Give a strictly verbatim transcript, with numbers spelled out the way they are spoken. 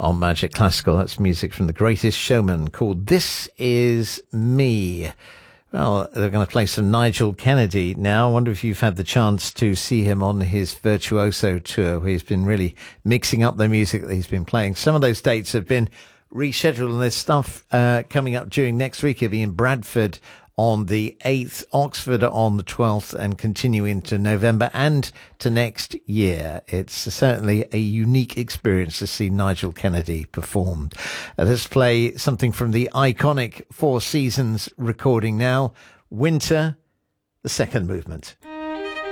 on Magic Classical. That's music from The Greatest Showman called This Is Me. Well, they're going to play some Nigel Kennedy now. I wonder if you've had the chance to see him on his Virtuoso tour, where he's been really mixing up the music that he's been playing. Some of those dates have been rescheduled, and there's stuff uh, coming up during next week. He'll be in Bradford on the eighth, Oxford on the twelfth, and continuing to November and to next year. It's certainly a unique experience to see Nigel Kennedy performed. Uh, let's play something from the iconic Four Seasons recording now, Winter, the second movement.